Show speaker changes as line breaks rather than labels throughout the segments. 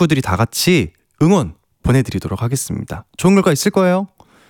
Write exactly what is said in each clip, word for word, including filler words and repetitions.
식구들이 다 같이 응원 보내드리도록 하겠습니다. 좋은 결과 있을 거예요.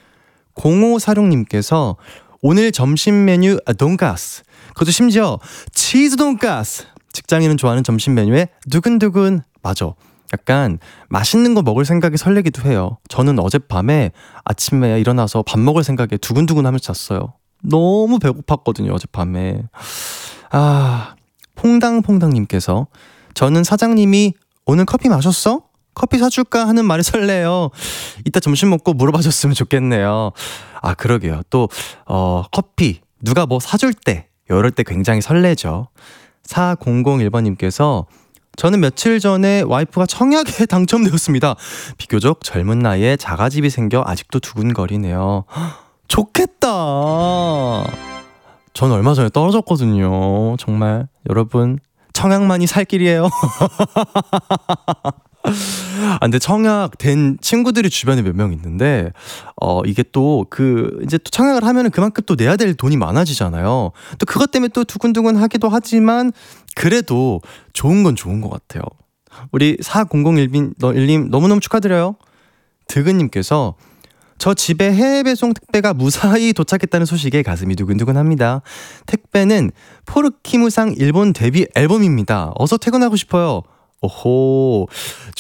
공오사육님께서 오늘 점심 메뉴 돈가스, 그것도 심지어 치즈 돈가스. 직장인은 좋아하는 점심 메뉴에 두근두근. 맞아, 약간 맛있는 거 먹을 생각이 설레기도 해요. 저는 어젯밤에 아침에 일어나서 밥 먹을 생각에 두근두근 하면서 잤어요. 너무 배고팠거든요, 어젯밤에. 아, 퐁당퐁당님께서 저는 사장님이 오늘 커피 마셨어? 커피 사줄까 하는 말이 설레요. 이따 점심 먹고 물어봐줬으면 좋겠네요. 아, 그러게요. 또 어, 커피 누가 뭐 사줄 때, 이럴 때 굉장히 설레죠. 사공공일번님께서 저는 며칠 전에 와이프가 청약에 당첨되었습니다. 비교적 젊은 나이에 자가집이 생겨 아직도 두근거리네요. 좋겠다. 전 얼마 전에 떨어졌거든요. 정말 여러분, 청약만이 살 길이에요. 아, 근데 청약 된 친구들이 주변에 몇 명 있는데, 어, 이게 또 그, 이제 또 청약을 하면은 그만큼 또 내야 될 돈이 많아지잖아요. 또 그것 때문에 또 두근두근 하기도 하지만, 그래도 좋은 건 좋은 것 같아요. 우리 사공공일님 너무너무 축하드려요. 드근님께서 저 집에 해외 배송 택배가 무사히 도착했다는 소식에 가슴이 두근두근합니다. 택배는 포르키무상 일본 데뷔 앨범입니다. 어서 퇴근하고 싶어요. 오호,